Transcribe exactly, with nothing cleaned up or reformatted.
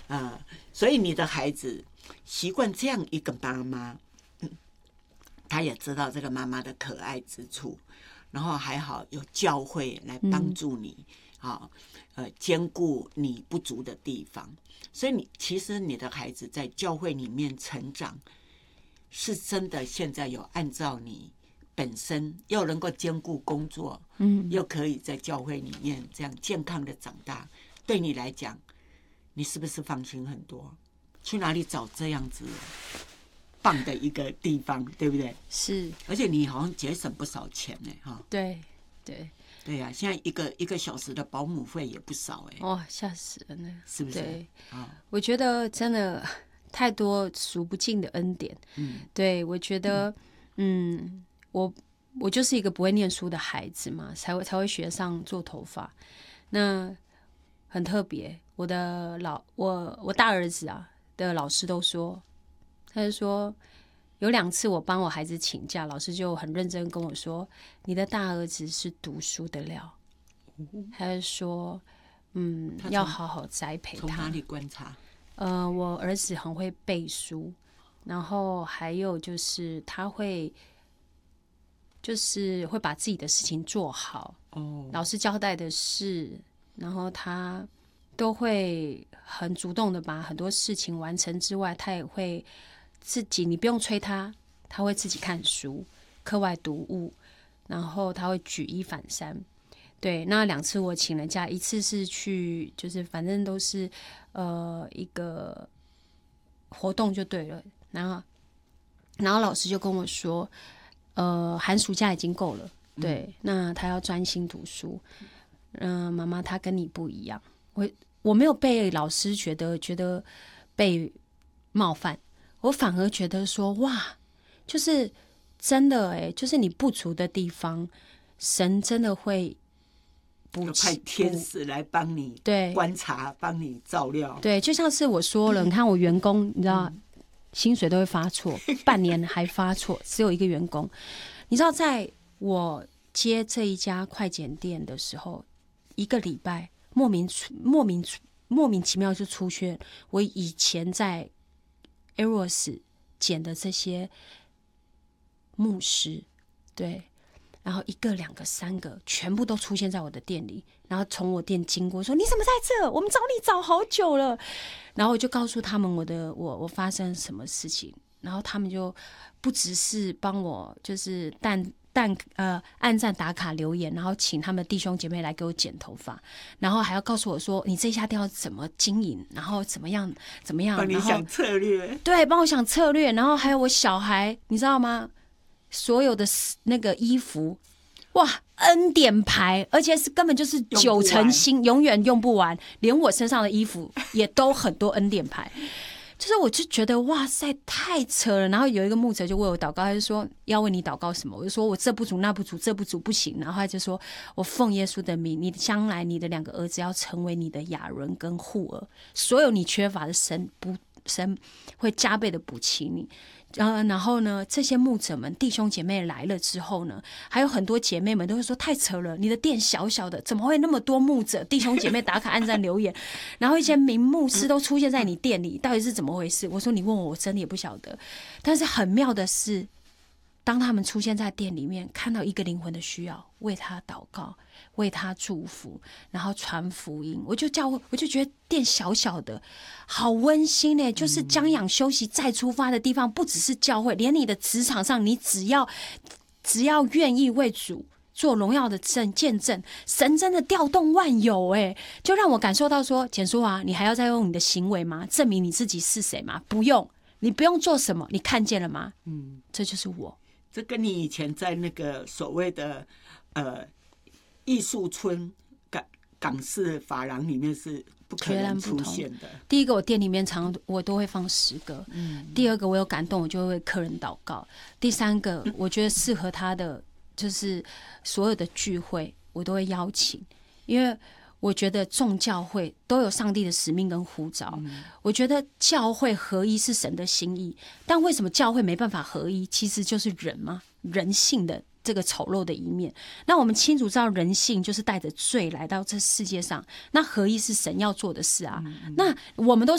呃，所以你的孩子习惯这样一个妈妈，嗯，他也知道这个妈妈的可爱之处，然后还好有教会来帮助你，嗯哦、呃，兼顾你不足的地方。所以你其实你的孩子在教会里面成长，是真的现在有按照你本身又能够兼顾工作，嗯，又可以在教会里面这样健康的长大，对你来讲，你是不是放心很多？去哪里找这样子棒的一个地方，对不对？ 是，而且你好像节省不少钱呢，哈。 对对对呀、啊，现在一个一个小时的保姆费也不少哎。 哦，吓死人了， 是不是？ 对， 哦、 我觉得真的太多数不尽的恩典。嗯，对，我觉得，嗯，嗯我我就是一个不会念书的孩子嘛，才会才会学上做头发。那很特别，我的老我我大儿子啊的老师都说，他就说有两次我帮我孩子请假，老师就很认真跟我说，你的大儿子是读书的料。他就说，嗯，要好好栽培他。 从哪里观察？ 呃，我儿子很会背书，然后还有就是他会，就是会把自己的事情做好。哦，老师交代的事，然后他都会很主动的把很多事情完成之外，他也会自己，你不用催他，他会自己看书、课外读物，然后他会举一反三。对，那两次我请了假，一次是去，就是反正都是呃一个活动就对了，然后然后老师就跟我说，呃，寒暑假已经够了，对，嗯、那他要专心读书。嗯、呃，妈妈，他跟你不一样，我我没有被老师觉得觉得被冒犯，我反而觉得说哇，就是真的哎，就是你不足的地方，神真的会。 不派天使来帮你观察，帮你照料。 对，就像是我说了，你看我员工，你知道，嗯、薪水都会发错，半年还发错，只有一个员工。你知道，在我接这一家快剪店的时候，一个礼拜莫名莫名莫名其妙就出现我以前在 Eros 剪的这些牧师，对。然后一个、两个、三个，全部都出现在我的店里，然后从我店经过，说你怎么在这？我们找你找好久了。然后我就告诉他们我的我我发生什么事情，然后他们就不只是帮我就是弹弹呃按赞打卡留言，然后请他们弟兄姐妹来给我剪头发，然后还要告诉我说你这家店要怎么经营，然后怎么样怎么样， 帮你想策略， 对，帮我想策略，然后还有我小孩，你知道吗？所有的那个衣服，哇，恩典牌，而且是根本就是九成新，永远用不完。连我身上的衣服也都很多恩典牌，就是我就觉得哇塞，太扯了。然后有一个牧者就为我祷告，他就说要为你祷告什么？我就说我这不足那不足，这不足不行。然后他就说我奉耶稣的名，你将来你的两个儿子要成为你的亚伦跟户尔，所有你缺乏的神不神会加倍的补齐你。呃，然后呢，这些牧者们弟兄姐妹来了之后呢，还有很多姐妹们都会说太扯了，你的店小小的，怎么会那么多牧者弟兄姐妹打卡按赞留言，然后一些名牧师都出现在你店里，到底是怎么回事？我说你问我，我真的也不晓得。但是很妙的是，当他们出现在店里面，看到一个灵魂的需要，为他祷告，为他祝福，然后传福音，我就叫我就觉得店小小的好温馨耶，就是将养休息再出发的地方，不只是教会，连你的职场上，你只要只要愿意为主做荣耀的见证，神真的调动万有哎，就让我感受到说，简叔啊，你还要再用你的行为吗？证明你自己是谁吗？不用，你不用做什么，你看见了吗？嗯，这就是我。 这跟你以前在那个所谓的呃艺术村港港式发廊里面是不可能出现的。 第一个，我店里面常我都会放十个、嗯、第二个，我有感动我就会为客人祷告。第三个，我觉得适合他的就是所有的聚会我都会邀请，因为我觉得众教会都有上帝的使命跟呼召、嗯、我觉得教会合一是神的心意，但为什么教会没办法合一？其实就是人嘛，人性的这个丑陋的一面。那我们清楚知道人性就是带着罪来到这世界上，那合一是神要做的事啊、嗯、那我们都